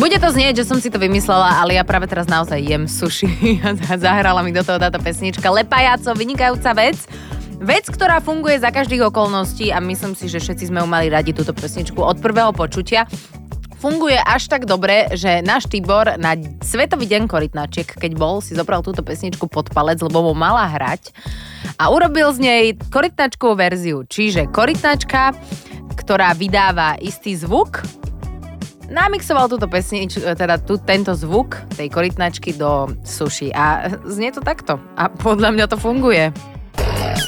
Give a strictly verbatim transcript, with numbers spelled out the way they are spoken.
Bude to znieť, že som si to vymyslela, ale ja práve teraz naozaj jem sushi a zahrala mi do toho táto pesnička. Lepajaco, vynikajúca vec. Vec, ktorá funguje za každých okolností a myslím si, že všetci sme ju mali radi túto pesničku od prvého počutia. Funguje až tak dobre, že náš Tibor na Svetový deň korytnačiek, keď bol, si zobral túto pesničku pod palec, lebo mu mala hrať a urobil z nej korytnačkovú verziu. Čiže korytnačka, ktorá vydáva istý zvuk, namixoval túto pesničku, teda tú, tento zvuk tej korytnačky do sushi a znie to takto. A podľa mňa to funguje.